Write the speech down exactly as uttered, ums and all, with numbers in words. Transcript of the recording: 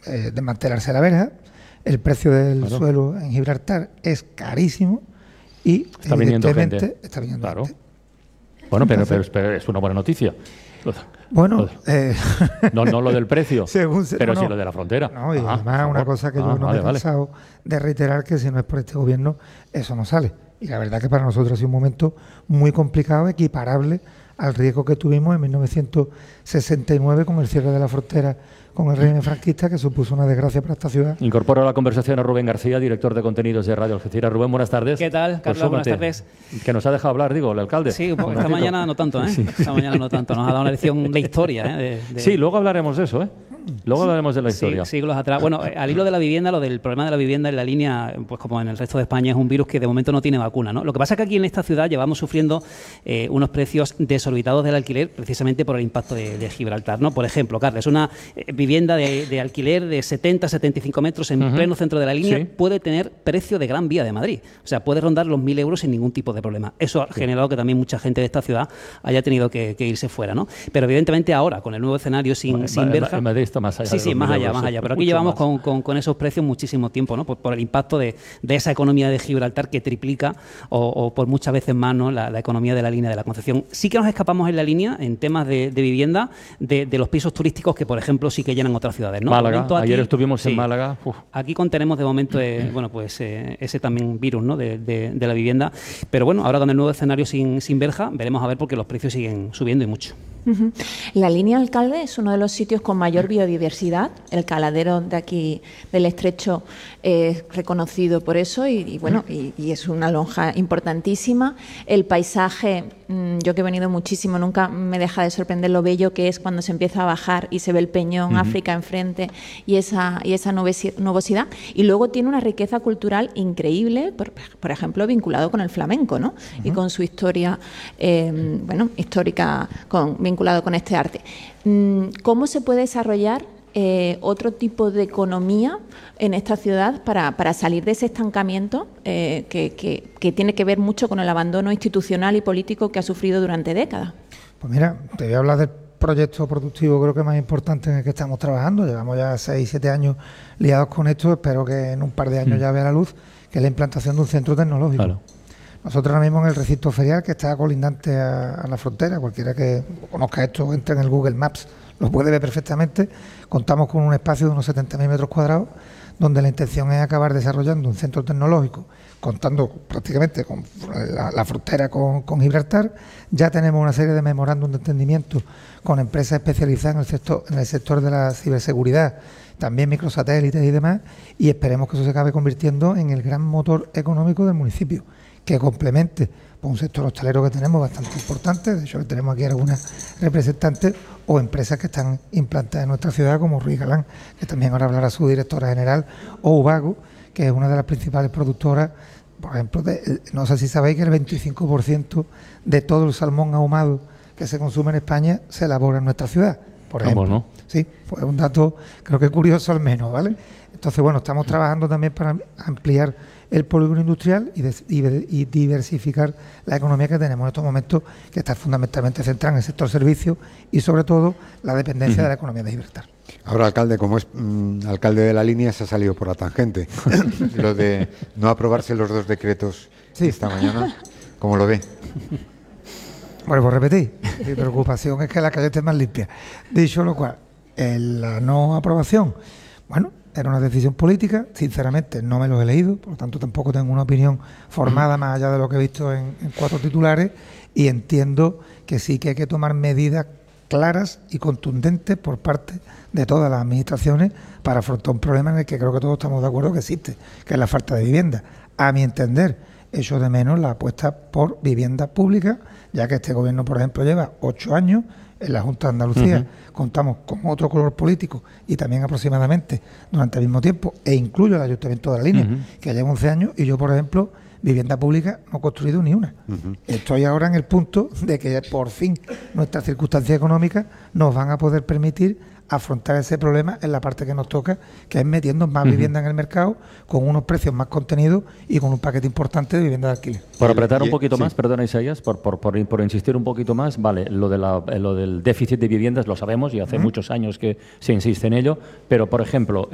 eh, desmantelarse la verja, el precio del claro. suelo en Gibraltar es carísimo y está viniendo gente. está viniendo claro. gente. Bueno, pero, Entonces, pero, pero es una buena noticia. Bueno, eh, no, no lo del precio, según se, pero no, sí lo de la frontera. No, y ah, además una cosa que ah, yo no vale, me he cansado vale. de reiterar, que si no es por este gobierno, eso no sale. Y la verdad que para nosotros ha sido un momento muy complicado, equiparable al riesgo que tuvimos en mil novecientos sesenta y nueve con el cierre de la frontera con el régimen franquista, que supuso una desgracia para esta ciudad. Incorporo a la conversación a Rubén García, director de contenidos de Radio Algeciras. Rubén, buenas tardes. ¿Qué tal, Carlos? Pues buenas tardes. Que nos ha dejado hablar, digo, el alcalde. Sí, pues esta mañana no tanto, ¿eh? Sí. Esta mañana no tanto. Nos ha dado una lección de historia, ¿eh? De, de... Sí, luego hablaremos de eso, ¿eh? Luego hablaremos de la historia. Sí, siglos atrás. Bueno, al hilo de la vivienda, lo del problema de la vivienda en la línea, pues como en el resto de España, es un virus que de momento no tiene vacuna, ¿no? Lo que pasa es que aquí en esta ciudad llevamos sufriendo eh, unos precios desorbitados del alquiler precisamente por el impacto de, de Gibraltar, ¿no? Por ejemplo, Carles, una eh, vivienda de, de alquiler de setenta a setenta y cinco metros en uh-huh. pleno centro de la línea sí. puede tener precio de Gran Vía de Madrid. O sea, puede rondar los mil euros sin ningún tipo de problema. Eso ha sí. generado que también mucha gente de esta ciudad haya tenido que, que irse fuera, ¿no? Pero evidentemente ahora, con el nuevo escenario sin, vale, sin verja... En Madrid está más allá. Sí, sí, más allá, más allá. Pero aquí llevamos con, con, con esos precios muchísimo tiempo, ¿no? Por, por el impacto de, de esa economía de Gibraltar que triplica o, o por muchas veces más, ¿no? la, la economía de la línea de la Concepción. Sí que nos escapamos en la línea en temas de, de vivienda de, de los pisos turísticos que, por ejemplo, sí que llenan otras ciudades, ¿no? Málaga, aquí, ayer estuvimos sí, en Málaga. Uf. Aquí contenemos de momento, eh, bueno, pues eh, ese también virus, ¿no? De, de, de la vivienda. Pero bueno, ahora con el nuevo escenario sin, sin verja, veremos a ver porque los precios siguen subiendo y mucho. Uh-huh. La línea Alcalde es uno de los sitios con mayor biodiversidad. El caladero de aquí del Estrecho es reconocido por eso y, y bueno, y, y es una lonja importantísima. El paisaje, mmm, yo que he venido muchísimo, nunca me deja de sorprender lo bello que es cuando se empieza a bajar y se ve el peñón, uh-huh. África enfrente y esa, y esa nubosidad. Y luego tiene una riqueza cultural increíble, por, por ejemplo, vinculado con el flamenco, ¿no? Uh-huh. Y con su historia, eh, bueno, histórica con vinculado con este arte. ¿Cómo se puede desarrollar eh, otro tipo de economía en esta ciudad para, para salir de ese estancamiento eh, que, que, que tiene que ver mucho con el abandono institucional y político que ha sufrido durante décadas? Pues mira, te voy a hablar del proyecto productivo creo que más importante en el que estamos trabajando. Llevamos ya seis, siete años liados con esto. Espero que en un par de años mm. ya vea la luz, que es la implantación de un centro tecnológico. Claro. Nosotros ahora mismo en el recinto ferial, que está colindante a, a la frontera, cualquiera que conozca esto, entre en el Google Maps, lo puede ver perfectamente. Contamos con un espacio de unos setenta mil metros cuadrados, donde la intención es acabar desarrollando un centro tecnológico, contando prácticamente con la, la frontera con, con Gibraltar. Ya tenemos una serie de memorándum de entendimiento con empresas especializadas en el sector, en el sector de la ciberseguridad, también microsatélites y demás, y esperemos que eso se acabe convirtiendo en el gran motor económico del municipio, que complemente por un sector hostelero que tenemos bastante importante. De hecho, tenemos aquí algunas representantes o empresas que están implantadas en nuestra ciudad, como Ruiz Galán, que también ahora hablará su directora general, o Ubago, que es una de las principales productoras, por ejemplo, de, no sé si sabéis que el veinticinco por ciento de todo el salmón ahumado que se consume en España se elabora en nuestra ciudad, por ejemplo. ¿Cómo no? Sí, pues un dato creo que curioso al menos, ¿vale? Entonces, bueno, estamos trabajando también para ampliar el polígono industrial y, de, y, y diversificar la economía que tenemos en estos momentos, que está fundamentalmente centrada en el sector servicios y sobre todo la dependencia uh-huh. de la economía de Gibraltar. Ahora, alcalde, como es mmm, alcalde de la línea, se ha salido por la tangente. Lo de no aprobarse los dos decretos sí. esta mañana, ¿cómo lo ve? Bueno, pues repetí. Mi preocupación es que la calle esté más limpia. Dicho lo cual, en la no aprobación, bueno, era una decisión política, sinceramente no me lo he leído, por lo tanto tampoco tengo una opinión formada más allá de lo que he visto en, en cuatro titulares, y entiendo que sí que hay que tomar medidas claras y contundentes por parte de todas las administraciones para afrontar un problema en el que creo que todos estamos de acuerdo que existe, que es la falta de vivienda. A mi entender, echo de menos la apuesta por vivienda pública, ya que este gobierno, por ejemplo, lleva ocho años en la Junta de Andalucía, uh-huh. contamos con otro color político y también aproximadamente durante el mismo tiempo, e incluyo el Ayuntamiento de la Línea, uh-huh. que lleva once años, y yo, por ejemplo, vivienda pública no he construido ni una. Uh-huh. Estoy ahora en el punto de que por fin nuestras circunstancias económicas nos van a poder permitir afrontar ese problema en la parte que nos toca, que es metiendo más uh-huh. vivienda en el mercado, con unos precios más contenidos y con un paquete importante de vivienda de alquiler. Por apretar un poquito sí. más, perdona Isaías, por, por, por, por insistir un poquito más, vale, lo, de la, lo del déficit de viviendas lo sabemos y hace uh-huh. muchos años que se insiste en ello, pero por ejemplo,